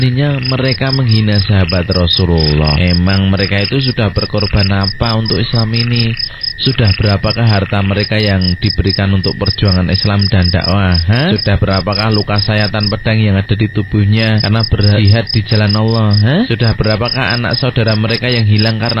Artinya mereka menghina sahabat Rasulullah. Emang mereka itu sudah berkorban apa untuk Islam ini? Sudah berapakah harta mereka yang diberikan untuk perjuangan Islam dan dakwah? Sudah berapakah luka sayatan pedang yang ada di tubuhnya karena berjihad di jalan Allah? Sudah berapakah anak saudara mereka yang hilang karena